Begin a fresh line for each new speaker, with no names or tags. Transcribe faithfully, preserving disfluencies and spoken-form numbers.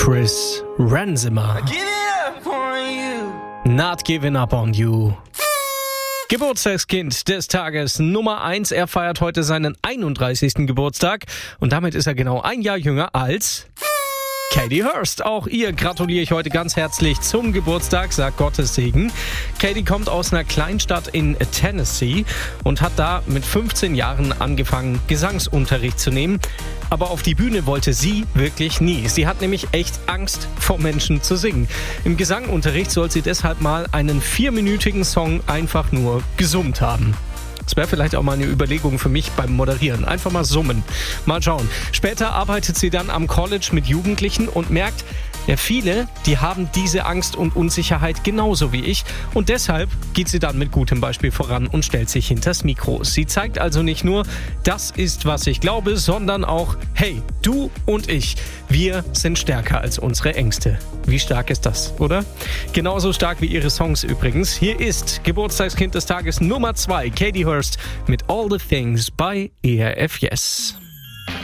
Chris Ransomer. Not Giving Up on You. Geburtstagskind des Tages Nummer eins. Er feiert heute seinen einunddreißigsten Geburtstag und damit ist er genau ein Jahr jünger als Katie Hurst. Auch ihr gratuliere ich heute ganz herzlich zum Geburtstag, sagt Gottes Segen. Katie kommt aus einer Kleinstadt in Tennessee und hat da mit fünfzehn Jahren angefangen, Gesangsunterricht zu nehmen. Aber auf die Bühne wollte sie wirklich nie. Sie hat nämlich echt Angst vor Menschen zu singen. Im Gesangunterricht soll sie deshalb mal einen vierminütigen Song einfach nur gesummt haben. Das wäre vielleicht auch mal eine Überlegung für mich beim Moderieren. Einfach mal summen. Mal schauen. Später arbeitet sie dann am College mit Jugendlichen und merkt, ja, viele, die haben diese Angst und Unsicherheit genauso wie ich. Und deshalb geht sie dann mit gutem Beispiel voran und stellt sich hinters Mikro. Sie zeigt also nicht nur, das ist, was ich glaube, sondern auch, hey, du und ich, wir sind stärker als unsere Ängste. Wie stark ist das, oder? Genauso stark wie ihre Songs übrigens. Hier ist Geburtstagskind des Tages Nummer zwei, Katie Hurst mit All the Things bei E R F Yes.